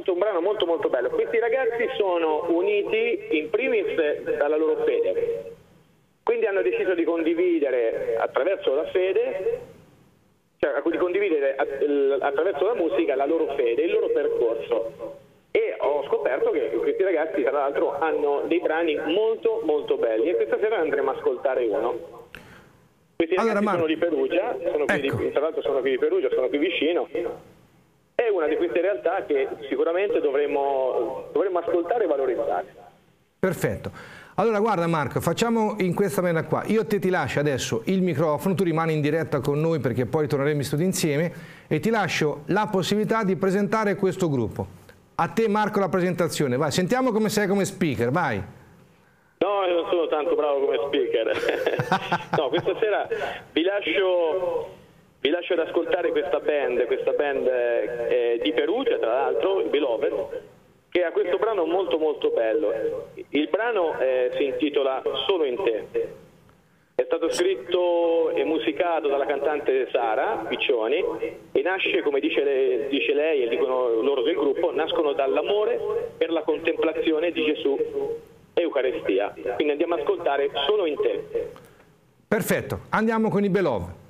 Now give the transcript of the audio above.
un brano molto molto bello. Questi ragazzi sono uniti in primis dalla loro fede, quindi hanno deciso di condividere attraverso la fede, cioè di condividere attraverso la musica la loro fede, il loro percorso. E ho scoperto che questi ragazzi tra l'altro hanno dei brani molto molto belli e questa sera andremo a ascoltare uno. Questi ragazzi sono di Perugia, tra l'altro sono qui di Perugia, sono qui vicino. È una di queste realtà che sicuramente dovremmo ascoltare e valorizzare. Perfetto. Allora guarda Marco, facciamo in questa maniera qua. Io ti lascio adesso il microfono, tu rimani in diretta con noi perché poi torneremo in studio insieme e ti lascio la possibilità di presentare questo gruppo. A te Marco la presentazione, vai, sentiamo come sei come speaker, vai. No, io non sono tanto bravo come speaker. No, questa sera vi lascio ad ascoltare questa band di Perugia, tra l'altro, Beloved, che ha questo brano molto molto bello. Il brano si intitola Solo in te. È stato scritto e musicato dalla cantante Sara Piccioni e nasce, come dice lei e dicono loro del gruppo, nascono dall'amore per la contemplazione di Gesù Eucaristia. Quindi andiamo ad ascoltare Solo in te. Perfetto, andiamo con i Beloved.